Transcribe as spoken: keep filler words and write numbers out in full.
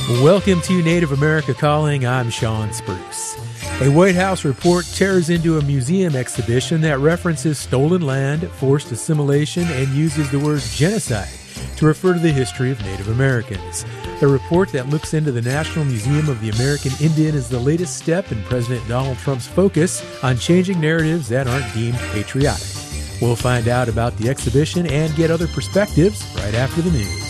Welcome to Native America Calling. I'm Sean Spruce. A White House report tears into a museum exhibition that references stolen land, forced assimilation, and uses the word genocide to refer to the history of Native Americans. The report that looks into the National Museum of the American Indian is the latest step in President Donald Trump's focus on changing narratives that aren't deemed patriotic. We'll find out about the exhibition and get other perspectives right after the news.